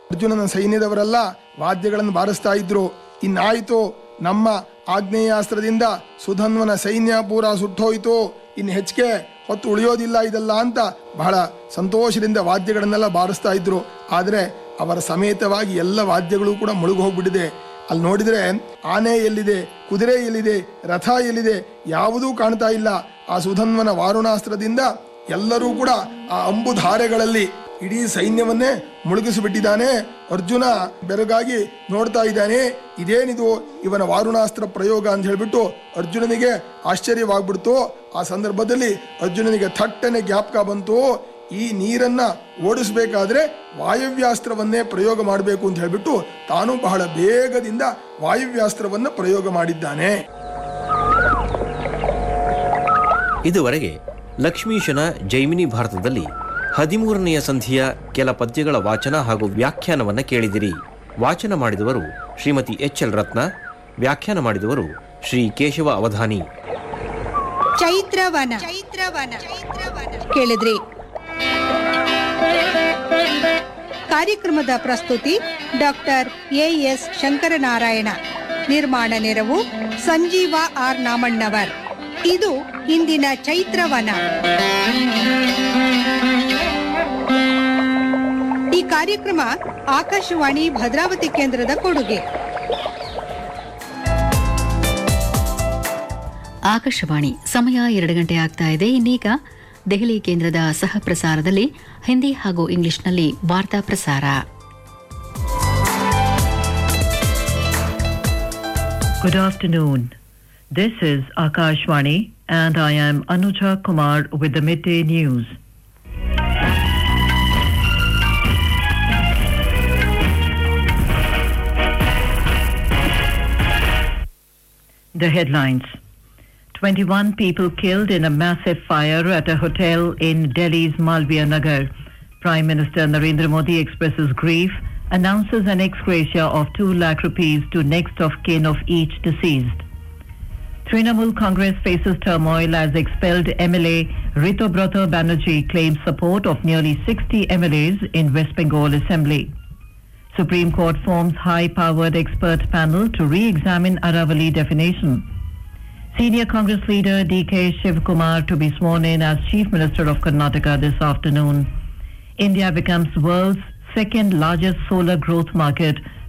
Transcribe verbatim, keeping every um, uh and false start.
ಅರ್ಜುನನ ಸೈನ್ಯದವರೆಲ್ಲ ವಾದ್ಯಗಳನ್ನು ಬಾರಿಸ್ತಾ ಇದ್ರು. ಇನ್ನಾಯಿತು, ನಮ್ಮ ಆಗ್ನೇಯಾಸ್ತ್ರದಿಂದ ಸುಧನ್ವನ ಸೈನ್ಯ ಪೂರ ಸುಟ್ಟೋಯ್ತು, ಇನ್ನು ಹೆಚ್ಚಿಗೆ ಹೊತ್ತು ಉಳಿಯೋದಿಲ್ಲ ಇದೆಲ್ಲ ಅಂತ ಬಹಳ ಸಂತೋಷದಿಂದ ವಾದ್ಯಗಳನ್ನೆಲ್ಲ ಬಾರಿಸ್ತಾ ಇದ್ರು. ಆದರೆ ಅವರ ಸಮೇತವಾಗಿ ಎಲ್ಲ ವಾದ್ಯಗಳು ಕೂಡ ಮುಳುಗು ಹೋಗ್ಬಿಟ್ಟಿದೆ. ಅಲ್ಲಿ ನೋಡಿದ್ರೆ ಆನೆ ಎಲ್ಲಿದೆ, ಕುದುರೆ ಎಲ್ಲಿದೆ, ರಥ ಎಲ್ಲಿದೆ, ಯಾವುದೂ ಕಾಣ್ತಾ ಇಲ್ಲ. ಆ ಸುಧನ್ವನ ವಾರುಣಾಸ್ತ್ರದಿಂದ ಎಲ್ಲರೂ ಕೂಡ ಆ ಅಂಬುಧಾರೆಗಳಲ್ಲಿ ಇಡೀ ಸೈನ್ಯವನ್ನೇ ಮುಳುಗಿಸಿಬಿಟ್ಟಿದ್ದಾನೆ. ಅರ್ಜುನ ಬೆರಗಾಗಿ ನೋಡ್ತಾ ಇದ್ದಾನೆ, ಇದೇನಿದು ಇವನ ವಾರುಣಾಸ್ತ್ರ ಪ್ರಯೋಗ ಅಂತ ಹೇಳ್ಬಿಟ್ಟು ಅರ್ಜುನನಿಗೆ ಆಶ್ಚರ್ಯವಾಗ್ಬಿಡ್ತು. ಆ ಸಂದರ್ಭದಲ್ಲಿ ಅರ್ಜುನನಿಗೆ ಥಟ್ಟನೆ ಜ್ಞಾಪಕ ಬಂತು, ಈ ನೀರನ್ನ ಓಡಿಸ್ಬೇಕಾದ್ರೆ ವಾಯವ್ಯಾಸ್ತ್ರವನ್ನೇ ಪ್ರಯೋಗ ಮಾಡಬೇಕು ಅಂತ ಹೇಳ್ಬಿಟ್ಟು ತಾನು ಬಹಳ ಬೇಗದಿಂದ ವಾಯವ್ಯಾಸ್ತ್ರವನ್ನ ಪ್ರಯೋಗ ಮಾಡಿದ್ದಾನೆ. ಇದುವರೆಗೆ ಲಕ್ಷ್ಮೀಶನ ಜೈಮಿನಿ ಭಾರತದಲ್ಲಿ ಹದಿಮೂರನೆಯ ಸಂಧಿಯ ಕೆಲ ಪದ್ಯಗಳ ವಾಚನ ಹಾಗೂ ವ್ಯಾಖ್ಯಾನವನ್ನ ಕೇಳಿದಿರಿ. ವಾಚನ ಮಾಡಿದವರು ಶ್ರೀಮತಿ ಎಚ್ ಎಲ್ ರತ್ನ, ವ್ಯಾಖ್ಯಾನ ಮಾಡಿದವರು ಶ್ರೀ ಕೇಶವ ಅವಧಾನಿ. ಚೈತ್ರವನ ಕೇಳಿದ್ರಿ. ಕಾರ್ಯಕ್ರಮದ ಪ್ರಸ್ತುತಿ ಡಾಕ್ಟರ್ ಎ ಎಸ್ ಶಂಕರನಾರಾಯಣ. ನಿರ್ಮಾಣ ನೆರವು ಸಂಜೀವ ಆರ್ ನಾಮಣ್ಣವರ್. ಇದು ಇಂದಿನ ಚೈತ್ರವನ. ಈ ಕಾರ್ಯಕ್ರಮ ಆಕಾಶವಾಣಿ ಭದ್ರಾವತಿ ಕೇಂದ್ರದ ಕೊಡುಗೆ. ಆಕಾಶವಾಣಿ ಸಮಯ ಎರಡು ಗಂಟೆ ಆಗ್ತಾ ಇದೆ. ಇನ್ನೀಗ ದೆಹಲಿ ಕೇಂದ್ರದ ಸಹ ಪ್ರಸಾರದಲ್ಲಿ ಹಿಂದಿ ಹಾಗೂ ಇಂಗ್ಲಿಷ್ನಲ್ಲಿ ವಾರ್ತಾ ಪ್ರಸಾರ. Good afternoon. This is Akashvani and I am Anuja Kumar with the midday news. The headlines. twenty-one people killed in a massive fire at a hotel in Delhi's Malviya Nagar. Prime Minister Narendra Modi expresses grief, announces an ex gratia of two lakh rupees to next of kin of each deceased. Trinamool Congress faces turmoil as expelled M L A Ritobrata Banerjee claims support of nearly sixty M L As in West Bengal Assembly. Supreme Court forms high-powered expert panel to re-examine Aravali definition. Senior Congress leader D K Shivkumar to be sworn in as Chief Minister of Karnataka this afternoon. India becomes world's second largest solar growth market